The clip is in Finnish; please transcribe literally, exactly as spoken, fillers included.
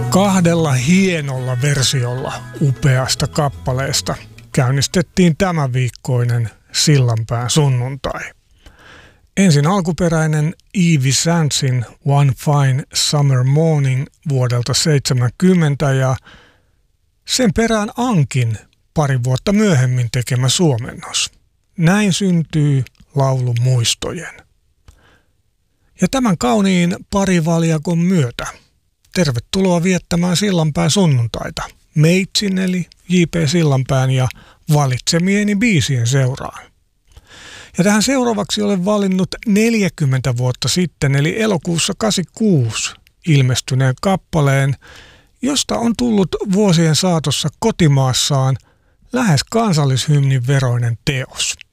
Kahdella hienolla versiolla upeasta kappaleesta käynnistettiin tämän viikkoinen Sillanpään sunnuntai. Ensin alkuperäinen Evie Sandsin One Fine Summer Morning vuodelta seitsemänkymmentä ja sen perään Ankin pari vuotta myöhemmin tekemä suomennos. Näin syntyy laulu muistojen. Ja tämän kauniin parivaljakon myötä tervetuloa viettämään Sillanpään sunnuntaita meitsin eli J P Sillanpään ja valitsemieni biisien seuraan. Ja tähän seuraavaksi olen valinnut neljäkymmentä vuotta sitten eli elokuussa kahdeksankymmentäkuusi ilmestyneen kappaleen, josta on tullut vuosien saatossa kotimaassaan lähes kansallishymnin veroinen teos.